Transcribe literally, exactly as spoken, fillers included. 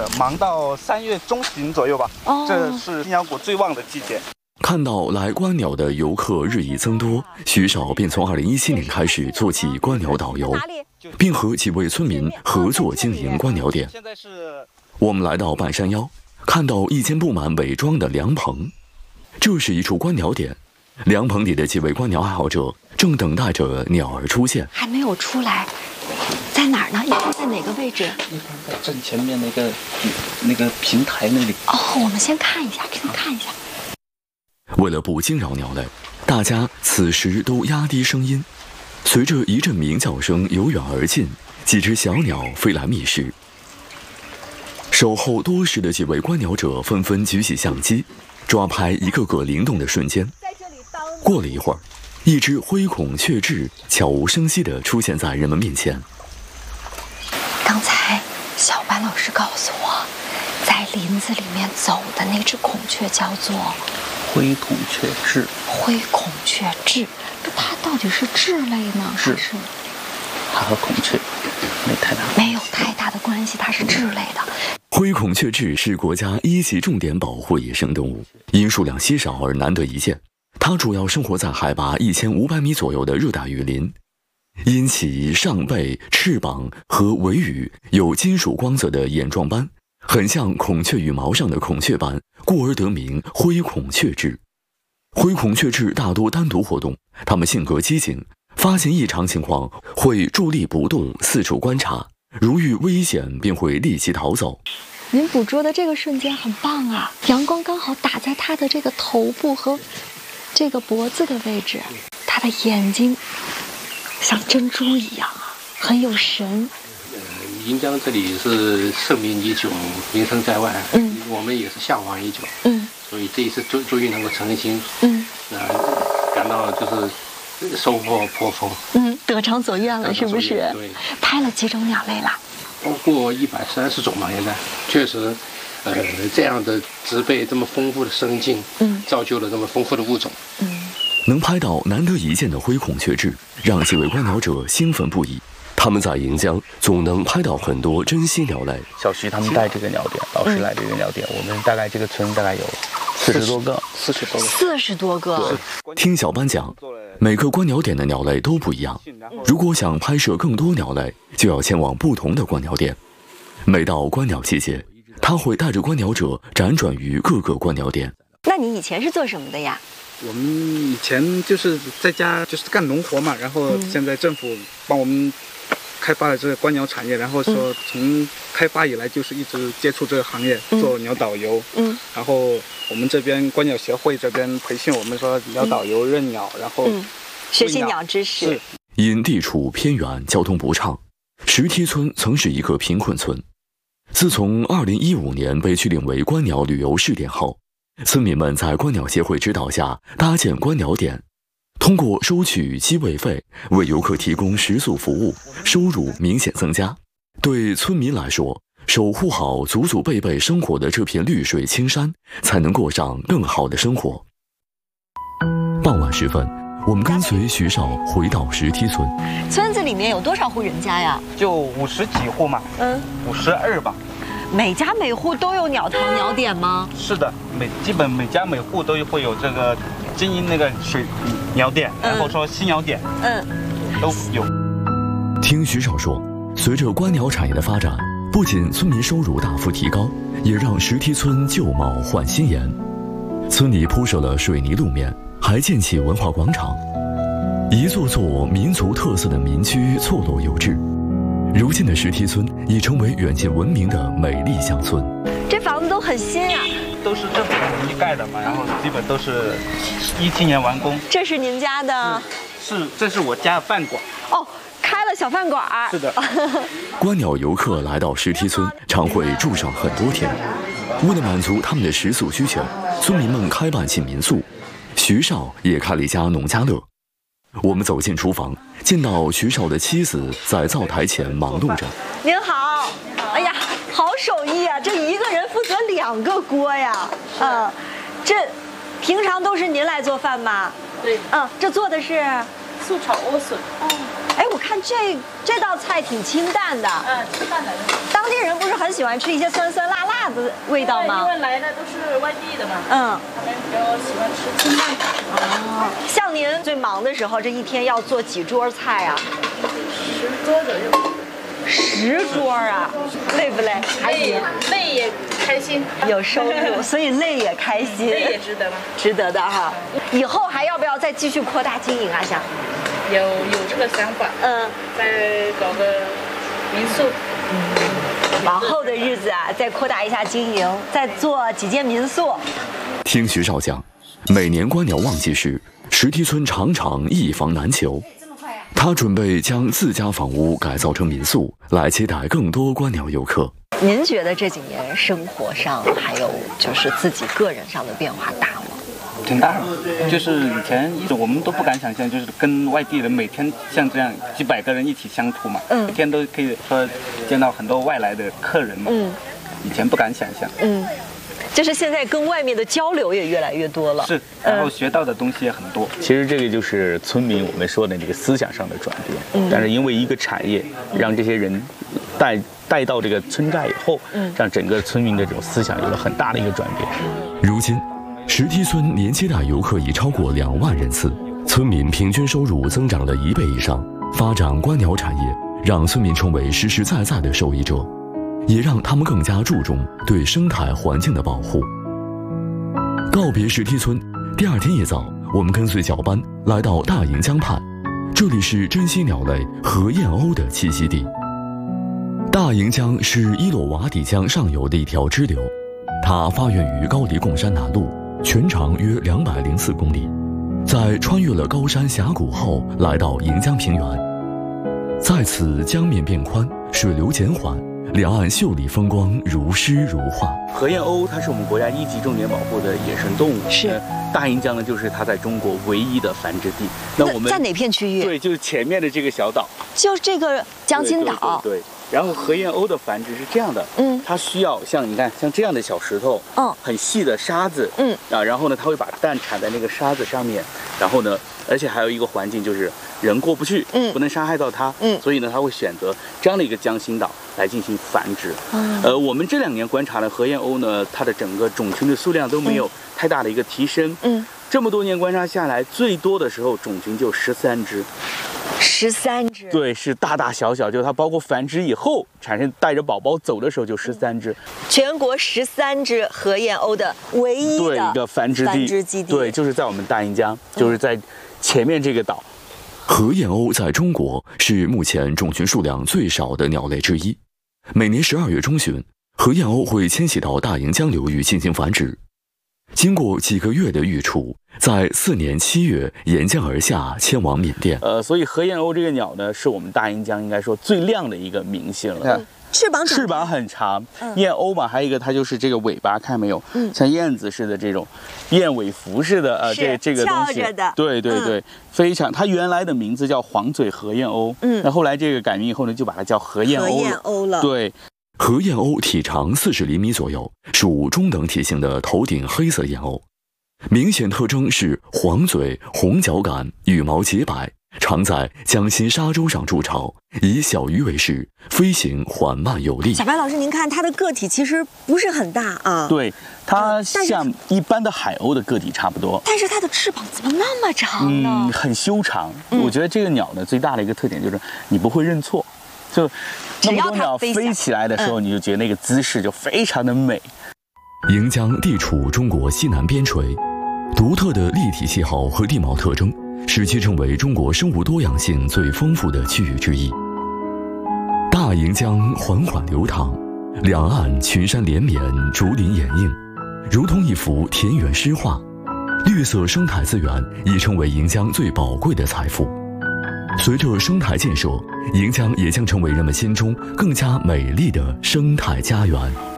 忙到三月中旬左右吧。哦，这是新鸟谷最旺的季节。 看到来观鸟的游客日益增多，徐少便从二零一七年开始做起观鸟导游，并和几位村民合作经营观鸟点。我们来到半山腰，看到一间布满伪装的凉棚，这是一处观鸟点。凉棚里的几位观鸟爱好者正等待着鸟儿出现， 还没有出来，在哪儿呢？一般在哪个位置？ 一般在正前面那个那个平台那里。 哦，我们先看一下，先看一下。 为了不惊扰鸟类，大家此时都压低声音。随着一阵鸣叫声由远而近，几只小鸟飞来觅食。守候多时的几位观鸟者纷纷举起相机，抓拍一个个灵动的瞬间。过了一会儿，一只灰孔雀雉悄无声息地出现在人们面前。 刚才小班老师告诉我，在林子里面走的那只孔雀叫做灰孔雀雉。 灰孔雀雉，那它到底是雉类呢，还是？ 它和孔雀没太大， 没有太大的关系，它是雉类的。 灰孔雀雉是国家一级重点保护野生动物，因数量稀少而难得一见。它主要生活在海拔一千五百米左右的热带雨林，因其上背、翅膀和尾羽有金属光泽的眼状斑，很像孔雀羽毛上的孔雀斑，故而得名灰孔雀雉。灰孔雀雉大多单独活动，它们性格机警，发现异常情况会伫立不动，四处观察，如遇危险便会立即逃走。 您捕捉的这个瞬间很棒啊，阳光刚好打在它的这个头部和这个脖子的位置，它的眼睛像珍珠一样啊，很有神。 呃，银江这里是盛名已久，名声在外，嗯，我们也是向往已久，嗯，所以这一次终终于能够成行，嗯，呃，感到就是收获颇丰， 嗯，得偿所愿了，是不是？ 对， 拍了几种鸟类了？ 超过一百三十种吧，现在确实，呃，这样的植被这么丰富的生境，嗯，造就了这么丰富的物种， 嗯，能拍到难得一见的灰孔雀雉，让几位观鸟者兴奋不已。他们在盈江总能拍到很多珍稀鸟类。 小徐他们带这个鸟点，老师来这个鸟点，我们大概这个村大概有四十多个，四十多个， 四十多个。 听小班讲，每个观鸟点的鸟类都不一样。如果想拍摄更多鸟类，就要前往不同的观鸟点。每到观鸟季节，他会带着观鸟者辗转于各个观鸟点。 那你以前是做什么的呀？ 我们以前就是在家就是干农活嘛，然后现在政府帮我们开发了这个观鸟产业，然后说从开发以来就是一直接触这个行业，嗯、做鸟导游。嗯，然后我们这边观鸟协会这边培训我们说鸟导游、认鸟，然后、嗯、 学习鸟知识。 因地处偏远，交通不畅，石梯村曾是一个贫困村。自从二零一五年被确定为观鸟旅游试点后，村民们在观鸟协会指导下搭建观鸟点，通过收取机位费为游客提供食宿服务，收入明显增加。对村民来说，守护好祖祖辈辈生活的这片绿水青山，才能过上更好的生活。傍晚时分，我们跟随徐少回到石梯村。 村子里面有多少户人家呀？ 就五十几户嘛，嗯，五十二吧。 每家每户都有鸟巢鸟点吗？ 是的，每基本每家每户都会有这个经营那个水鸟点，嗯、然后说新鸟点，嗯，都有。 听徐少说，随着观鸟产业的发展，不仅村民收入大幅提高，也让石梯村旧貌换新颜。村里铺设了水泥路面，还建起文化广场，一座座民族特色的民居错落有致。如今的石梯村已成为远近闻名的美丽乡村。 这房子都很新啊， 都是政府统一盖的嘛，然后基本都是一七年完工。 这是您家的？ 是，是这是我家的饭馆。 哦，开了小饭馆。 是的。 观鸟游客来到石梯村，常会住上很多天。为了满足他们的食宿需求，村民们开办起民宿。徐少也开了一家农家乐。我们走进厨房，见到徐少的妻子在灶台前忙碌着。 您好，哎呀，好手艺啊！这一个人负责两个锅呀。嗯，这平常都是您来做饭吗？ 对。 嗯，这做的是素炒莴笋。 哦，哎，我看这这道菜挺清淡的。 嗯，清淡的。 当地人不是很喜欢吃一些酸酸辣辣的味道吗？ 因为来的都是外地的嘛。 嗯， 他们比较喜欢吃清淡的。 哦，像您最忙的时候，这一天要做几桌菜啊？ 十桌左右。 十桌啊，累不累？还累，累也开心， 有收入，所以累也开心， 累也值得嘛， 值得的哈。以后还要不要再继续扩大经营啊？想有有这个想法， 嗯， 再搞个民宿。 嗯，往后的日子啊，再扩大一下经营，再做几间民宿。 听徐少讲，每年观鸟旺季时，石梯村常常一房难求。他准备将自家房屋改造成民宿，来接待更多观鸟游客。 您觉得这几年生活上还有就是自己个人上的变化大吗？ 挺大的，就是以前我们都不敢想象，就是跟外地人每天像这样几百个人一起相处嘛，嗯，每天都可以说见到很多外来的客人嘛，嗯，以前不敢想象，嗯。 就是现在跟外面的交流也越来越多了， 是，然后学到的东西也很多。 其实这个就是村民我们说的这个思想上的转变，嗯，但是因为一个产业，让这些人带带到这个村寨以后，嗯，让整个村民的这种思想有了很大的一个转变。 如今，石梯村年接待游客已超过两万人次，村民平均收入增长了一倍以上，发展观鸟产业，让村民成为实实在在的受益者。也让他们更加注重对生态环境的保护。告别石梯村，第二天一早，我们跟随脚班来到大营江畔，这里是珍稀鸟类和燕鸥的栖息地。大营江是伊洛瓦底江上游的一条支流，它发源于高黎贡山南麓，全长约两百零四公里，在穿越了高山峡谷后，来到营江平原，在此江面变宽，水流减缓，两岸秀丽风光如诗如画。 和燕鸥它是我们国家一级重点保护的野生动物， 是。 大营江呢，就是它在中国唯一的繁殖地。那我们在哪片区域？ 对，就是前面的这个小岛， 就是这个江心岛。 对。对对对然后和燕鸥的繁殖是这样的，嗯，它需要像你看像这样的小石头，嗯，很细的沙子，嗯啊，然后呢，它会把蛋产在那个沙子上面，然后呢，而且还有一个环境就是人过不去，嗯，不能伤害到它，嗯，所以呢，它会选择这样的一个江心岛来进行繁殖。嗯，呃，我们这两年观察了和燕鸥呢，它的整个种群的数量都没有太大的一个提升，嗯，这么多年观察下来，最多的时候种群就十三只。 十三只， 对，是大大小小，就是它包括繁殖以后产生带着宝宝走的时候就十三只， 全国十三只和燕鸥的唯一的对一个繁殖地， 繁殖基地， 对，就是在我们大营江，就是在前面这个岛。 和燕鸥在中国是目前种群数量最少的鸟类之一，每年十二月中旬，和燕鸥会迁徙到大营江流域进行繁殖。经过几个月的育雏，在四年七月沿江而下，迁往缅甸。 呃，所以和燕鸥这个鸟呢，是我们大营江应该说最亮的一个明星了。 嗯、翅膀翅膀很长，嗯、燕鸥嘛，还有一个它就是这个尾巴，看没有？嗯，像燕子似的这种燕尾服似的，呃，这这个东西，对对对，嗯、非常。它原来的名字叫黄嘴和燕鸥，嗯，那后来这个改名以后呢，就把它叫和燕鸥了。 和燕鸥了， 对。 和燕鸥体长四十厘米左右，属中等体型的头顶黑色燕鸥，明显特征是黄嘴、红脚杆、羽毛洁白，常在江心沙洲上筑巢，以小鱼为食，飞行缓慢有力。 小白老师，您看它的个体其实不是很大啊， 对，它像一般的海鸥的个体差不多， 但是它的翅膀怎么那么长呢？ 嗯，很修长。嗯、我觉得这个鸟呢，最大的一个特点就是你不会认错。就那么多鸟飞起来的时候，你就觉得那个姿势就非常的美。 营江地处中国西南边陲，独特的立体气候和地貌特征，使其成为中国生物多样性最丰富的区域之一。大营江缓缓流淌，两岸群山连绵，竹林掩映，如同一幅田园诗画。绿色生态资源已成为营江最宝贵的财富。随着生态建设，营江也将成为人们心中更加美丽的生态家园。